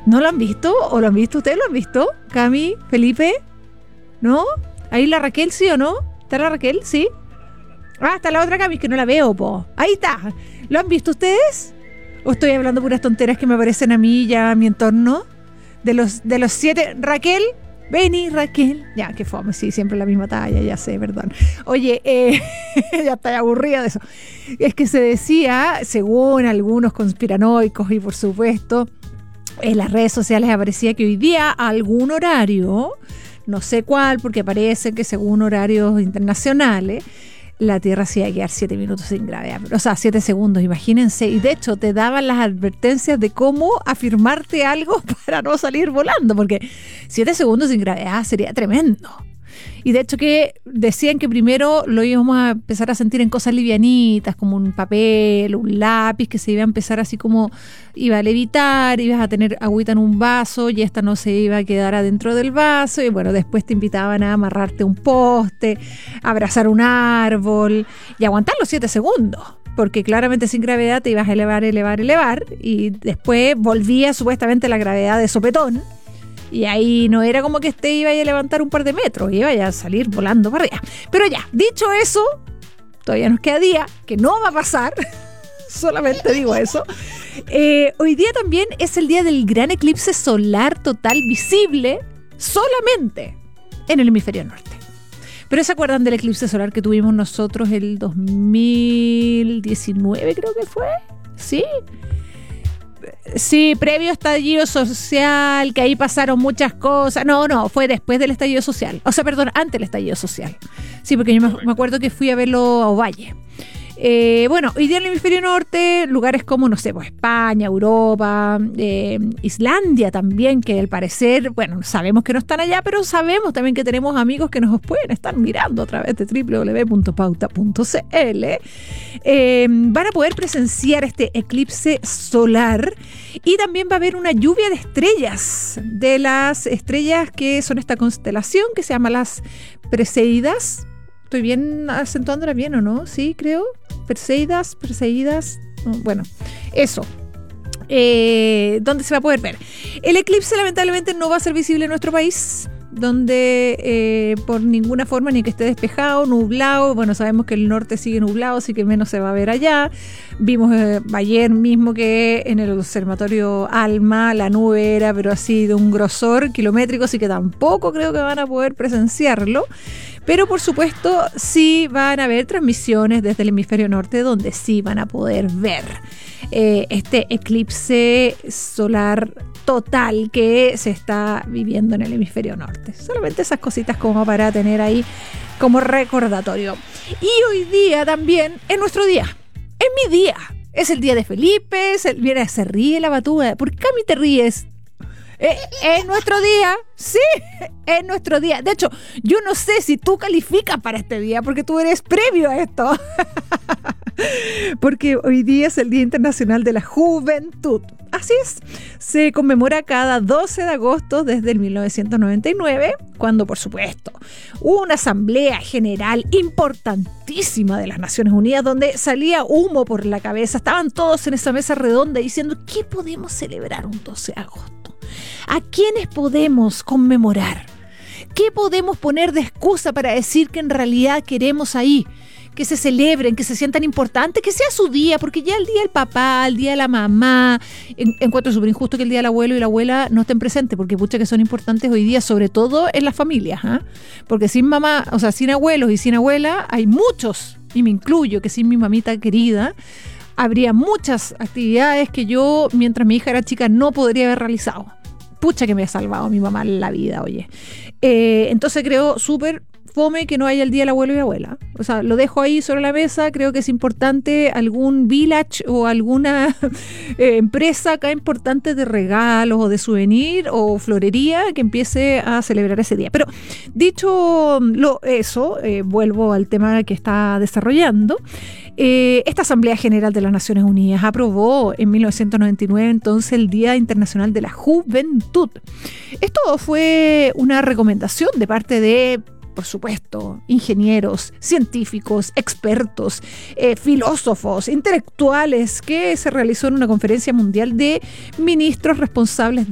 ¿No lo han visto? ¿O lo han visto? ¿Ustedes lo han visto? Cami, Felipe, ¿no? Ahí la Raquel, ¿sí o no? ¿Está la Raquel? ¿Sí? Ah, está la otra Cami, que no la veo, po. Ahí está. ¿Lo han visto ustedes? ¿O estoy hablando puras tonteras que me aparecen a mí y a mi entorno? De los 7... Raquel, vení, Raquel. Ya, qué fome, sí, siempre la misma talla, ya sé, perdón. Oye, ya estoy aburrida de eso. Es que se decía, según algunos conspiranoicos y por supuesto, en las redes sociales aparecía que hoy día a algún horario, no sé cuál, porque aparece que según horarios internacionales, la Tierra se iba a quedar 7 minutos sin gravedad, o sea, 7 segundos, imagínense. Y de hecho te daban las advertencias de cómo afirmarte algo para no salir volando, porque 7 segundos sin gravedad sería tremendo. Y de hecho que decían que primero lo íbamos a empezar a sentir en cosas livianitas, como un papel, un lápiz, que se iba a empezar así como, iba a levitar, ibas a tener agüita en un vaso y esta no se iba a quedar adentro del vaso. Y bueno, después te invitaban a amarrarte a un poste, a abrazar un árbol y aguantar los 7 segundos. Porque claramente sin gravedad te ibas a elevar y después volvía supuestamente la gravedad de sopetón. Y ahí no era como que iba a levantar un par de metros, iba a salir volando para arriba. Pero ya, dicho eso, todavía nos queda día, que no va a pasar, solamente digo eso. Hoy día también es el día del gran eclipse solar total visible solamente en el hemisferio norte. Pero ¿se acuerdan del eclipse solar que tuvimos nosotros el 2019, creo que fue? ¿Sí? Sí, previo estallido social, que ahí pasaron muchas cosas. No, fue después del estallido social. O sea, perdón, antes del estallido social. Sí, porque yo me acuerdo que fui a verlo a Ovalle. Bueno, hoy día en el hemisferio norte, lugares como, no sé, pues España, Europa, Islandia también, que al parecer, bueno, sabemos que no están allá, pero sabemos también que tenemos amigos que nos pueden estar mirando a través de www.pauta.cl. Van a poder presenciar este eclipse solar y también va a haber una lluvia de las estrellas que son esta constelación que se llama las Perseidas. ¿Estoy bien acentuándola bien o no? Sí, creo. Perseidas. Bueno, eso. ¿Dónde se va a poder ver? El eclipse lamentablemente no va a ser visible en nuestro país, donde por ninguna forma, ni que esté despejado, nublado. Bueno, sabemos que el norte sigue nublado, así que menos se va a ver allá. Vimos ayer mismo que en el observatorio ALMA la nube era, pero así de un grosor kilométrico, así que tampoco creo que van a poder presenciarlo. Pero por supuesto sí van a haber transmisiones desde el hemisferio norte donde sí van a poder ver este eclipse solar total que se está viviendo en el hemisferio norte. Solamente esas cositas como para tener ahí como recordatorio. Y hoy día también es nuestro día, es mi día, es el día de Felipe, mira, se ríe la Batúa. ¿Por qué a mí te ríes? Es nuestro día, sí, es nuestro día. De hecho, yo no sé si tú calificas para este día porque tú eres previo a esto. Porque hoy día es el Día Internacional de la Juventud. Así es, se conmemora cada 12 de agosto desde el 1999, cuando por supuesto hubo una asamblea general importantísima de las Naciones Unidas donde salía humo por la cabeza. Estaban todos en esa mesa redonda diciendo ¿qué podemos celebrar un 12 de agosto? ¿A quiénes podemos conmemorar? ¿Qué podemos poner de excusa para decir que en realidad queremos ahí? Que se celebren, que se sientan importantes, que sea su día, porque ya el día del papá, el día de la mamá, encuentro súper injusto que el día del abuelo y la abuela no estén presentes, porque pucha que son importantes hoy día, sobre todo en las familias, ¿eh? Porque sin mamá, o sea, sin abuelos y sin abuela, hay muchos, y me incluyo, que sin mi mamita querida, habría muchas actividades que yo, mientras mi hija era chica, no podría haber realizado. Pucha que me ha salvado mi mamá la vida, oye. Entonces creo súper fome que no haya el día del abuelo y la abuela. O sea, lo dejo ahí sobre la mesa. Creo que es importante algún village o alguna empresa acá importante de regalos o de souvenir o florería que empiece a celebrar ese día. Pero dicho eso, vuelvo al tema que está desarrollando. Esta Asamblea General de las Naciones Unidas aprobó en 1999 entonces el Día Internacional de la Juventud. Esto fue una recomendación de parte de, por supuesto, ingenieros, científicos, expertos, filósofos, intelectuales, que se realizó en una conferencia mundial de ministros responsables